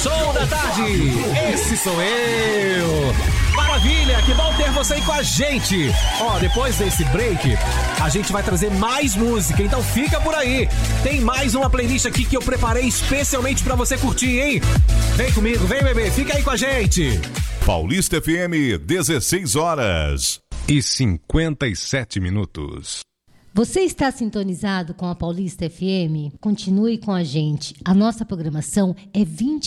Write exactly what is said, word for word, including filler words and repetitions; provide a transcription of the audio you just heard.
Show da tarde, esse sou eu. Maravilha, que bom ter você aí com a gente. Ó, depois desse break, a gente vai trazer mais música, então fica por aí. Tem mais uma playlist aqui que eu preparei especialmente pra você curtir, hein? Vem comigo, vem bebê, fica aí com a gente. Paulista F M, dezesseis horas e cinquenta e sete minutos. Você está sintonizado com a Paulista F M? Continue com a gente. A nossa programação é vinte